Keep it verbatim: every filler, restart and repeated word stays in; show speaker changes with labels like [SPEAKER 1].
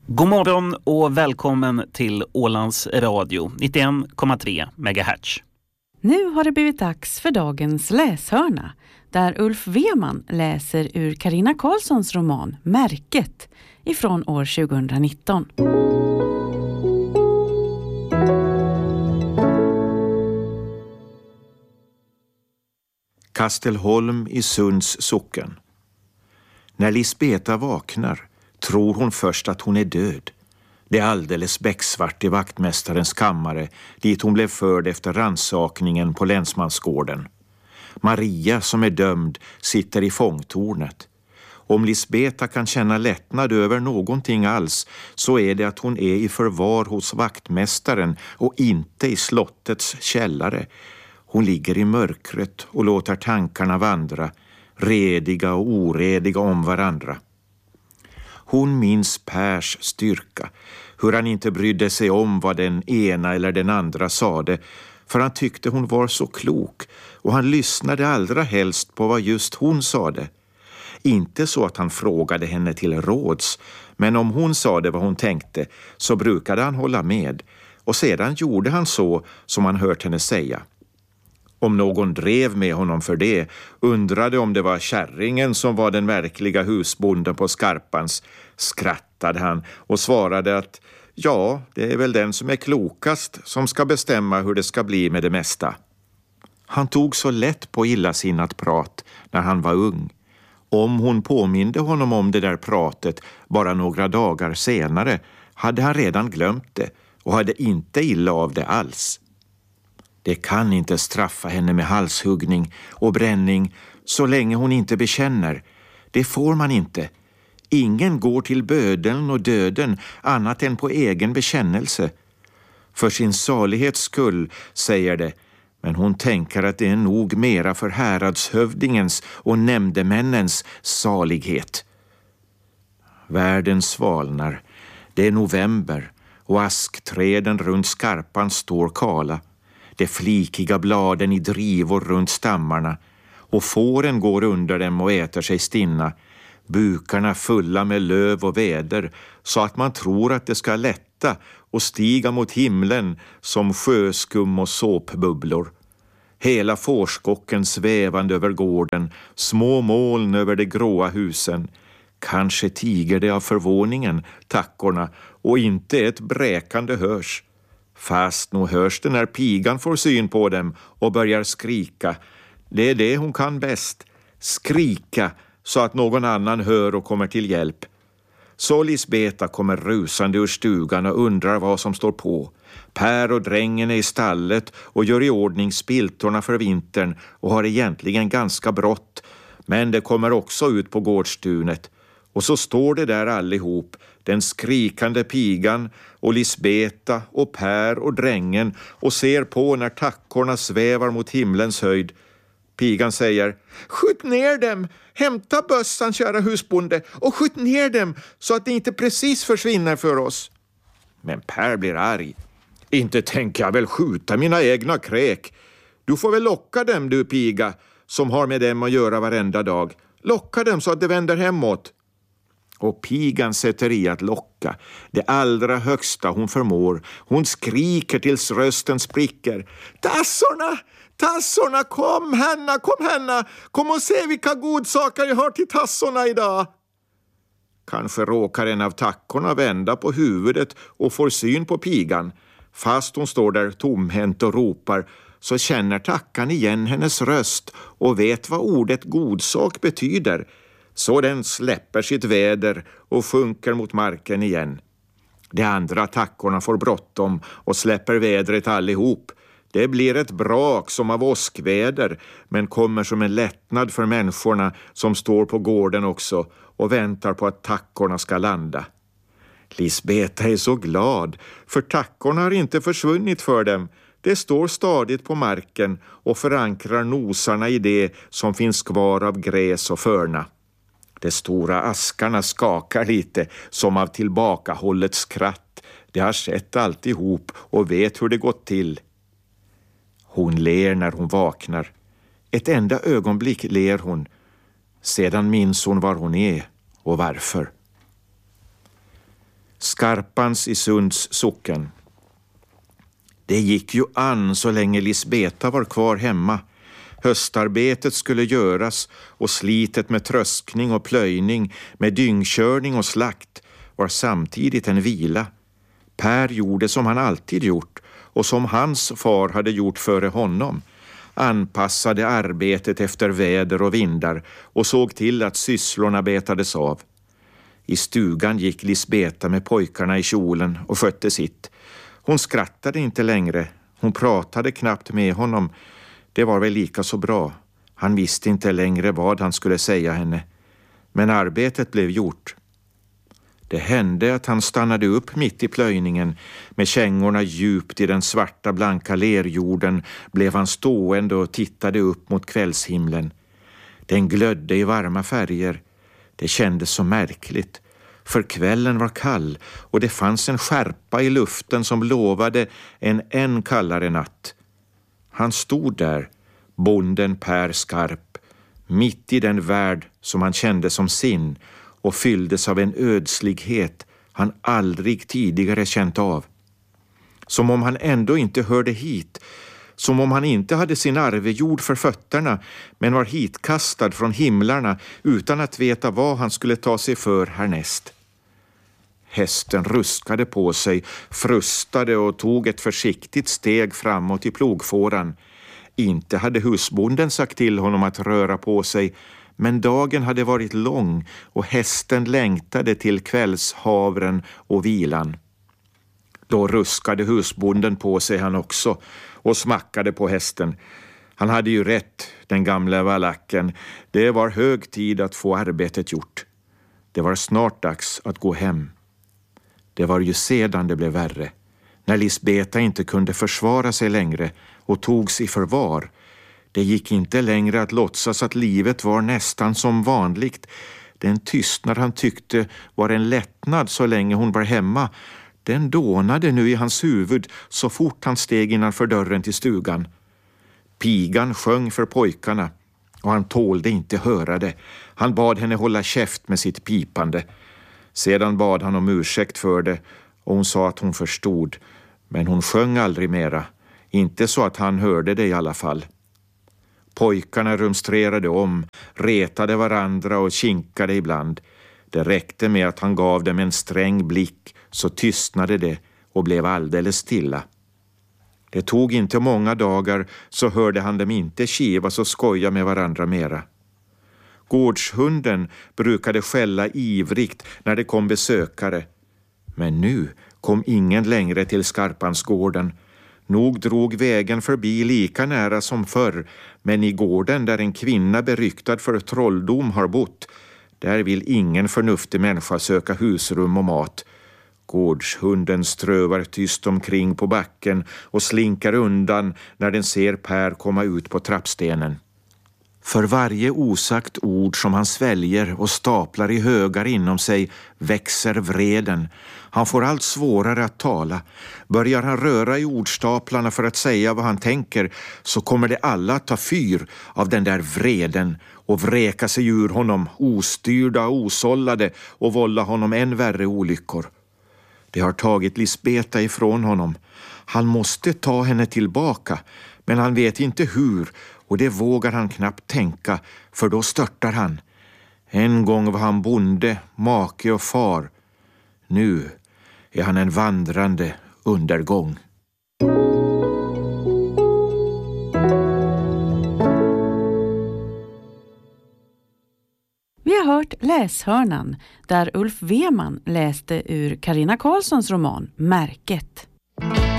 [SPEAKER 1] God morgon och välkommen till Ålands Radio nittioen komma tre megahertz.
[SPEAKER 2] Nu har det blivit dags för dagens läshörna, där Ulf Weman läser ur Carina Karlssons roman Märket ifrån år tjugonitton.
[SPEAKER 3] Kastelholm i Sunds socken. När Lisbeta vaknar tror hon först att hon är död. Det är alldeles becksvart i vaktmästarens kammare dit hon blev förd efter rannsakningen på länsmansgården. Maria, som är dömd, sitter i fångtornet. Om Lisbeta kan känna lättnad över någonting alls så är det att hon är i förvar hos vaktmästaren och inte i slottets källare. Hon ligger i mörkret och låter tankarna vandra, rediga och orediga om varandra. Hon minns Pers styrka, hur han inte brydde sig om vad den ena eller den andra sade, för han tyckte hon var så klok och han lyssnade allra helst på vad just hon sade. Inte så att han frågade henne till råds, men om hon sade vad hon tänkte så brukade han hålla med, och sedan gjorde han så som han hört henne säga. Om någon drev med honom för det, undrade om det var kärringen som var den verkliga husbonden på Skarpans, skrattade han och svarade att ja, det är väl den som är klokast som ska bestämma hur det ska bli med det mesta. Han tog så lätt på illasinnat prat när han var ung. Om hon påminde honom om det där pratet bara några dagar senare hade han redan glömt det och hade inte illa av det alls. Det kan inte straffa henne med halshuggning och bränning så länge hon inte bekänner. Det får man inte. Ingen går till bödeln och döden annat än på egen bekännelse. För sin salighets skull, säger det, men hon tänker att det är nog mera för häradshövdingens och nämndemännens salighet. Världen svalnar. Det är november och askträden runt Skarpan står kala. De flikiga bladen i drivor runt stammarna och fåren går under dem och äter sig stinna, bukarna fulla med löv och väder så att man tror att det ska lätta och stiga mot himlen som sjöskum och såpbubblor. Hela fårskocken svävande över gården, små moln över de gråa husen. Kanske tiger det av förvåningen, tackorna, och inte ett bräkande hörs. Fast nog hörs det när pigan får syn på dem och börjar skrika. Det är det hon kan bäst. Skrika så att någon annan hör och kommer till hjälp. Så Lisbeta kommer rusande ur stugan och undrar vad som står på. Per och drängen är i stallet och gör i ordning spiltorna för vintern och har egentligen ganska brått. Men det kommer också ut på gårdstunet. Och så står det där allihop, den skrikande pigan och Lisbeta och Per och drängen, och ser på när tackorna svävar mot himlens höjd. Pigan säger: skjut ner dem, hämta bössan kära husbonde och skjut ner dem så att det inte precis försvinner för oss. Men Per blir arg. Inte tänker jag väl skjuta mina egna kräk. Du får väl locka dem du piga som har med dem att göra varenda dag. Locka dem så att det vänder hemåt. Och pigan sätter i att locka, det allra högsta hon förmår. Hon skriker tills rösten spricker. Tassorna, tassorna, kom Hanna, kom Hanna. Kom och se vilka godsaker jag har till tassorna idag. Kanske råkar en av tackorna vända på huvudet och får syn på pigan. Fast hon står där tomhänt och ropar så känner tackan igen hennes röst och vet vad ordet godsak betyder. Så den släpper sitt väder och sjunker mot marken igen. De andra tackorna får bråttom och släpper vädret allihop. Det blir ett brak som av åskväder, men kommer som en lättnad för människorna som står på gården också och väntar på att tackorna ska landa. Lisbeta är så glad, för tackorna har inte försvunnit för dem. Det står stadigt på marken och förankrar nosarna i det som finns kvar av gräs och förna. De stora askarna skakar lite som av tillbakahållet skratt. De har sett alltihop och vet hur det gått till. Hon ler när hon vaknar. Ett enda ögonblick ler hon. Sedan minns hon var hon är och varför. Skarpans i Sunds socken. Det gick ju an så länge Lisbeta var kvar hemma. Höstarbetet skulle göras och slitet med tröskning och plöjning, med dyngkörning och slakt var samtidigt en vila. Per gjorde som han alltid gjort och som hans far hade gjort före honom. Anpassade arbetet efter väder och vindar och såg till att sysslorna betades av. I stugan gick Lisbeta med pojkarna i kjolen och skötte sitt. Hon skrattade inte längre. Hon pratade knappt med honom. Det var väl lika så bra. Han visste inte längre vad han skulle säga henne. Men arbetet blev gjort. Det hände att han stannade upp mitt i plöjningen. Med kängorna djupt i den svarta blanka lerjorden blev han stående och tittade upp mot kvällshimlen. Den glödde i varma färger. Det kändes så märkligt. För kvällen var kall och det fanns en skärpa i luften som lovade en än kallare natt. Han stod där, bonden Per Skarp, mitt i den värld som han kände som sin och fylldes av en ödslighet han aldrig tidigare känt av. Som om han ändå inte hörde hit, som om han inte hade sin arvejord för fötterna men var hitkastad från himlarna utan att veta vad han skulle ta sig för härnäst. Hästen ruskade på sig, frustade och tog ett försiktigt steg framåt i plogfåran. Inte hade husbonden sagt till honom att röra på sig, men dagen hade varit lång och hästen längtade till kvällshavren och vilan. Då ruskade husbonden på sig han också och smackade på hästen. Han hade ju rätt, den gamla valacken. Det var hög tid att få arbetet gjort. Det var snart dags att gå hem. Det var ju sedan det blev värre. När Lisbeta inte kunde försvara sig längre och togs i förvar. Det gick inte längre att låtsas att livet var nästan som vanligt. Den tystnad han tyckte var en lättnad så länge hon var hemma. Den dånade nu i hans huvud så fort han steg innanför dörren till stugan. Pigan sjöng för pojkarna och han tålde inte höra det. Han bad henne hålla käft med sitt pipande. Sedan bad han om ursäkt för det och hon sa att hon förstod. Men hon sjöng aldrig mera. Inte så att han hörde det i alla fall. Pojkarna rumstrerade om, retade varandra och kinkade ibland. Det räckte med att han gav dem en sträng blick så tystnade det och blev alldeles stilla. Det tog inte många dagar så hörde han dem inte kivas och skoja med varandra mera. Gårdshunden brukade skälla ivrigt när det kom besökare. Men nu kom ingen längre till Skarpansgården. Nog drog vägen förbi lika nära som förr, men i gården där en kvinna beryktad för trolldom har bott, där vill ingen förnuftig människa söka husrum och mat. Gårdshunden strövar tyst omkring på backen och slinkar undan när den ser Per komma ut på trappstenen. För varje osagt ord som han sväljer och staplar i högar inom sig växer vreden. Han får allt svårare att tala. Börjar han röra i ordstaplarna för att säga vad han tänker så kommer det alla att ta fyr av den där vreden och vräka sig ur honom ostyrda och osållade och vålla honom än värre olyckor. Det har tagit Lisbeta ifrån honom. Han måste ta henne tillbaka, men han vet inte hur och det vågar han knappt tänka, för då störtar han. En gång var han bonde, make och far. Nu är han en vandrande undergång.
[SPEAKER 2] Vi har hört Läshörnan där Ulf Weman läste ur Carina Karlssons roman Märket.